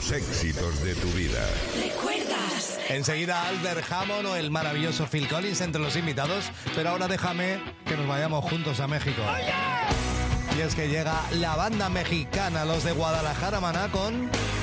los éxitos de tu vida. ¿Recuerdas? Enseguida Albert Hammond o el maravilloso Phil Collins entre los invitados, pero ahora déjame que nos vayamos juntos a México. Y es que llega la banda mexicana, los de Guadalajara, Maná, con